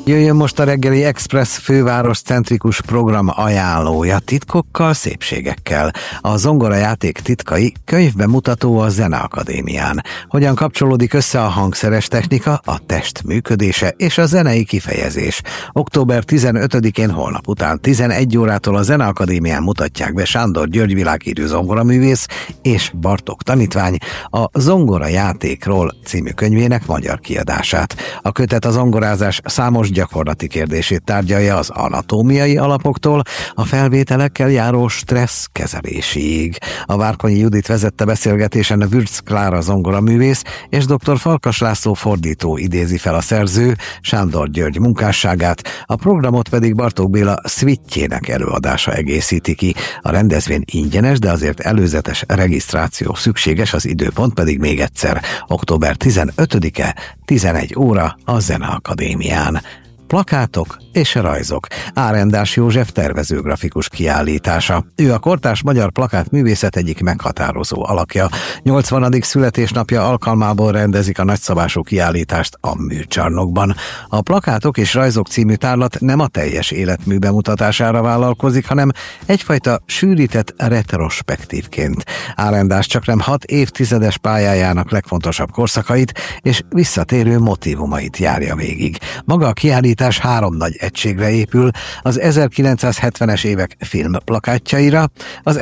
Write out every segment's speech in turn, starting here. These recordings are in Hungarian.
Jöjjön most a Reggeli Express főváros-centrikus program ajánlója titkokkal, szépségekkel. A zongorajáték titkai könyvbemutató a Zeneakadémián. Hogyan kapcsolódik össze a hangszeres technika, a test működése és a zenei kifejezés. Október 15-én holnap után 11 órától a Zeneakadémián mutatják be Sándor György világhírű zongoraművész és Bartók tanítvány a Zongorajátékról című könyvének magyar kiadását. A kötet a zongorázás számos gyakorlati kérdését tárgyalja az anatómiai alapoktól a felvételekkel járó stressz kezeléséig. A Várkonyi Judit vezette beszélgetésen Würz Klára zongoraművész és dr. Farkas László fordító idézi fel a szerző Sándor György munkásságát, a programot pedig Bartók Béla szvittjének előadása egészíti ki. A rendezvény ingyenes, de azért előzetes regisztráció szükséges, az időpont pedig még egyszer október 15-e 11 óra a Zeneakadémián. Plakátok és rajzok. Árendás József tervezőgrafikus kiállítása. Ő a kortárs magyar plakátművészet egyik meghatározó alakja. 80. születésnapja alkalmából rendezik a nagyszabású kiállítást a Műcsarnokban. A Plakátok és rajzok című tárlat nem a teljes életmű bemutatására vállalkozik, hanem egyfajta sűrített retrospektívként. Árendás csaknem 6 évtizedes pályájának legfontosabb korszakait és visszatérő motívumait járja végig. Maga a kiállítás 3 nagy egységre épül, az 1970-es évek filmplakátjaira, az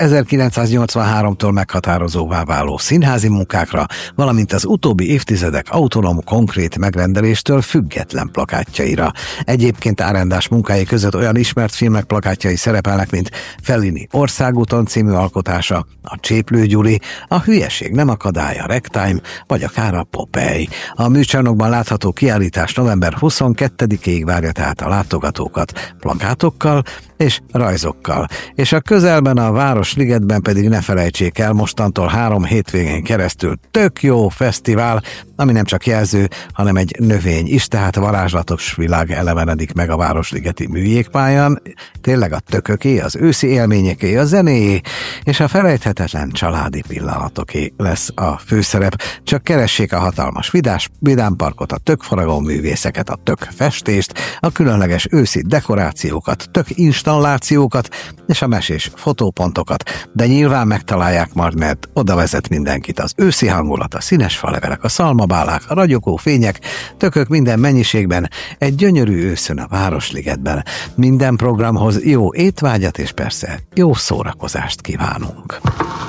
1983-tól meghatározóvá váló színházi munkákra, valamint az utóbbi évtizedek autonóm konkrét megrendeléstől független plakátjaira. Egyébként Árendás munkái között olyan ismert filmek plakátjai szerepelnek, mint Fellini Országúton című alkotása, a Cséplő Gyuri, a Hülyeség nem akadálya, Ragtime, vagy akár a Popeye. A Műcsarnokban látható kiállítás november 22-ig várja tehát a látogatókat plakátokkal és rajzokkal. És a közelben a Városligetben pedig ne felejtsék el, mostantól 3 hétvégén keresztül tök jó fesztivál, ami nem csak jelző, hanem egy növény is, tehát varázslatos világ elevenedik meg a Városligeti műjégpályán. Tényleg a tököké, az őszi élményeké, a zenéjé, és a felejthetetlen családi pillanatoké lesz a főszerep. Csak keressék a hatalmas vidámparkot, a tökfaragó művészeket, a tök festést, a különleges őszi dekorációkat, tök installációkat és a mesés fotópontokat, de nyilván megtalálják majd, mert oda vezet mindenkit az őszi hangulat, a színes falevelek, a szalmabálák, a ragyogó fények, tökök minden mennyiségben, egy gyönyörű őszön a Városligetben. Minden programhoz jó étvágyat és persze jó szórakozást kívánunk.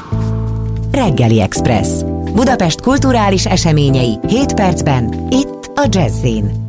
Reggeli Express. Budapest kulturális eseményei 7 percben, itt a Jazz-in.